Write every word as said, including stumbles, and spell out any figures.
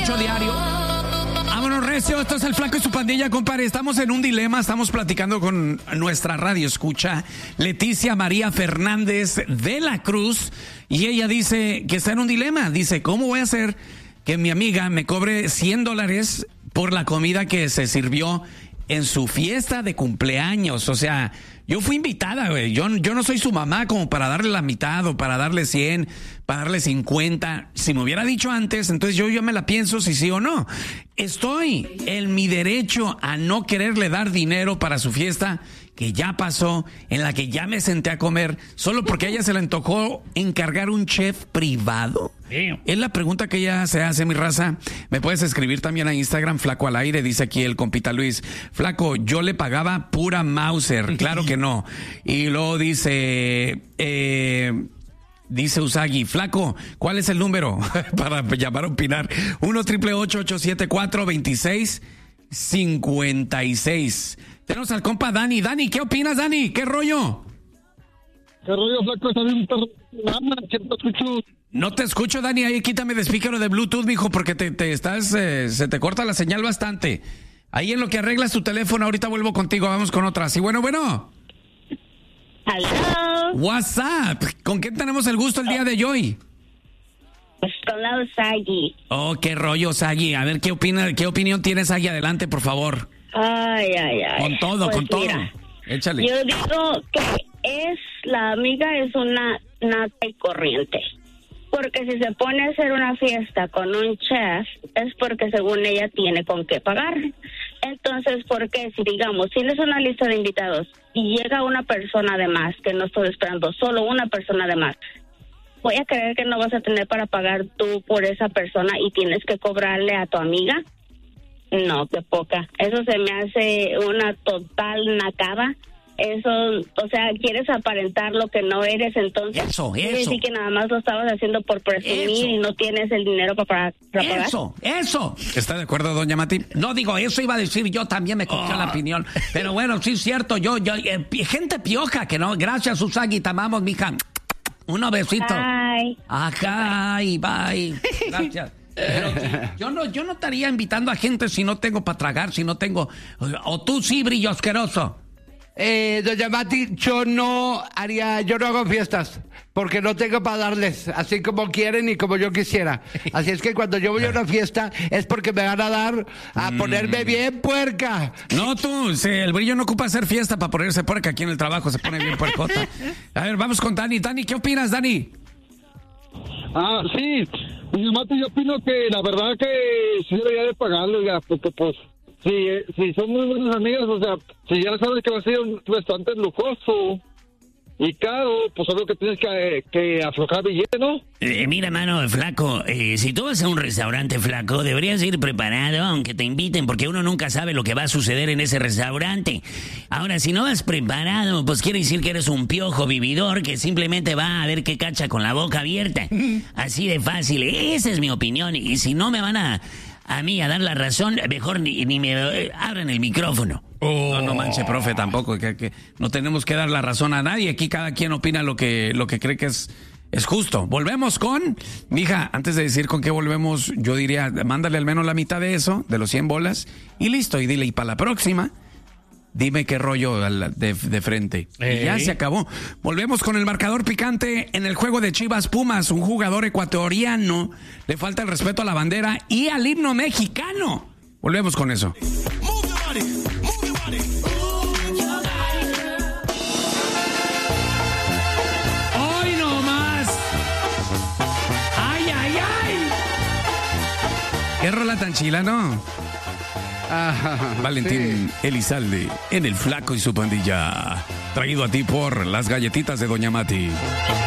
ocho diario. Vámonos, recio, esto es El Flaco y su pandilla, compadre. Estamos en un dilema, estamos platicando con nuestra radio escucha, Leticia María Fernández de la Cruz, y ella dice que está en un dilema. Dice, ¿cómo voy a hacer que mi amiga me cobre cien dólares por la comida que se sirvió en su fiesta de cumpleaños? O sea, yo fui invitada, güey. Yo, yo no soy su mamá como para darle la mitad o para darle cien, para darle cincuenta. Si me hubiera dicho antes, entonces yo ya me la pienso si sí o no. Estoy en mi derecho a no quererle dar dinero para su fiesta que ya pasó, en la que ya me senté a comer, solo porque a ella se le antojó encargar un chef privado. Damn. Es la pregunta que ella se hace, mi raza. Me puedes escribir también a Instagram, Flaco al Aire, dice aquí el compita Luis. Flaco, yo le pagaba pura Mauser, claro que no. Y luego dice... Eh, Dice Usagi, Flaco, ¿cuál es el número para llamar a opinar? uno, triple ocho, ocho siete cuatro, dos seis cinco seis. Tenemos al compa Dani. Dani, ¿qué opinas, Dani? ¿Qué rollo? ¿Qué rollo, Flaco? ¿Está bien? ¿Qué te escucho? No te escucho, Dani. Ahí quítame de speaker de Bluetooth, mijo, porque te, te estás, eh, se te corta la señal bastante. Ahí en lo que arreglas tu teléfono, ahorita vuelvo contigo. Vamos con otra. Sí, bueno, bueno. Hello. What's up? ¿Con quién tenemos el gusto el día de hoy? Pues con la Usagi. Oh, qué rollo, Usagi. A ver, ¿qué opina, qué opinión tienes, Usagi? Adelante, por favor. Ay, ay, ay. Con todo, pues con todo. Mira, échale. Yo digo que es, la amiga es una nata y corriente. Porque si se pone a hacer una fiesta con un chef, es porque según ella tiene con qué pagar. Entonces, ¿por qué? Si digamos, tienes una lista de invitados y llega una persona de más, que no estoy esperando, solo una persona de más, voy a creer que no vas a tener para pagar tú por esa persona y tienes que cobrarle a tu amiga. No, qué poca. Eso se me hace una total nacada. Eso, o sea, quieres aparentar lo que no eres, entonces eso, quiere eso. decir que nada más lo estabas haciendo por presumir Eso. y no tienes el dinero para, para pagar. Eso, eso. ¿Está de acuerdo, doña Mati? No, digo, eso iba a decir yo también, me copió Oh. la opinión. Pero bueno, sí es cierto, yo, yo, eh, gente pioja que no. Gracias, Usagi, te amamos, mija. Un besito. Ay. Ajá, y bye. Gracias. Pero yo no, yo no estaría invitando a gente si no tengo para tragar, si no tengo. O tú sí, brillo asqueroso. Eh, doña Mati, yo no haría, yo no hago fiestas, porque no tengo para darles, así como quieren y como yo quisiera. Así es que cuando yo voy a una fiesta es porque me van a dar a ponerme bien puerca. No, tú, sí, el brillo no ocupa hacer fiesta para ponerse puerca. Aquí en el trabajo se pone bien puercota. A ver, vamos con Dani. Dani, ¿qué opinas, Dani? Ah, sí. Doña Mati, yo opino que la verdad que sí debería de pagarlo, ya, porque pues... Sí, eh, sí, son muy buenas amigas, o sea, si ya sabes que va a ser un restaurante lujoso y caro, pues algo que tienes que, que aflojar billete, ¿no? Eh, mira, mano, Flaco, eh, si tú vas a un restaurante, Flaco, deberías ir preparado, aunque te inviten, porque uno nunca sabe lo que va a suceder en ese restaurante. Ahora, si no vas preparado, pues quiere decir que eres un piojo vividor que simplemente va a ver qué cacha con la boca abierta. Así de fácil, esa es mi opinión, y si no me van a... a mí a dar la razón, mejor ni, ni me eh, abran el micrófono. Oh. No, no manche, profe, tampoco. Que, que no tenemos que dar la razón a nadie. Aquí cada quien opina lo que, lo que cree que es, es justo. Volvemos con... Mija, antes de decir con qué volvemos, yo diría, mándale al menos la mitad de eso, de los cien bolas, y listo. Y dile, y para la próxima, dime qué rollo de, de frente. Ey. Y ya se acabó. Volvemos con el marcador picante en el juego de Chivas Pumas. Un jugador ecuatoriano le falta el respeto a la bandera y al himno mexicano. Volvemos con eso. ¡Hoy no más! ¡Ay, ay, ay! ¿Qué rola tan chila, no? Ah, Valentín sí. Elizalde en El Flaco y su pandilla. Traído a ti por las galletitas de Doña Mati.